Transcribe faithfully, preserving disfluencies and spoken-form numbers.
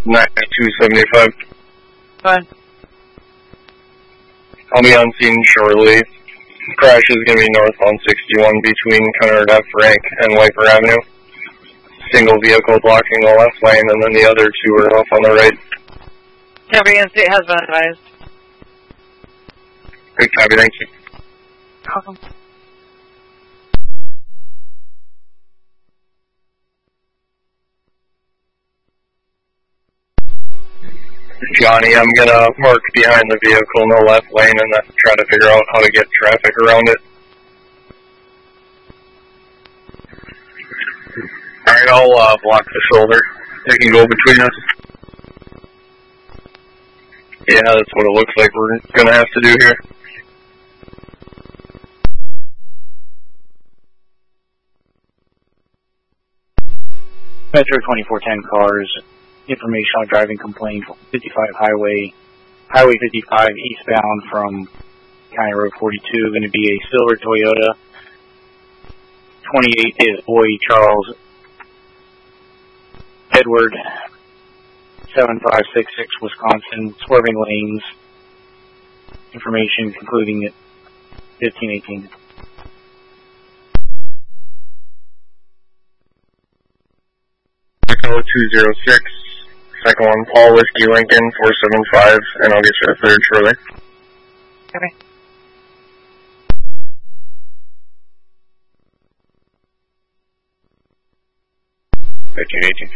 ninety-two seventy-five. Fine. I'll be on scene shortly. Crash is going to be northbound sixty-one between Kennard F. Rank and Wiper Avenue. Single vehicle blocking the left lane, and then the other two are off on the right. Copy, state has been advised. Good copy, thank you. Awesome. Johnny, I'm going to park behind the vehicle in the left lane and then try to figure out how to get traffic around it. Alright, I'll uh, block the shoulder. They can go between us. Yeah, that's what it looks like we're going to have to do here. Metro twenty-four ten cars, information on driving complaint, fifty-five highway, Highway fifty-five eastbound from County Road forty-two, going to be a silver Toyota. twenty-eight is Boy Charles Edward, seven five six six Wisconsin, swerving lanes, information concluding at fifteen eighteen. Echo two zero six, second one, Paul Whiskey Lincoln, four seven five, and I'll get you a third shortly. Okay. fifteen eighteen.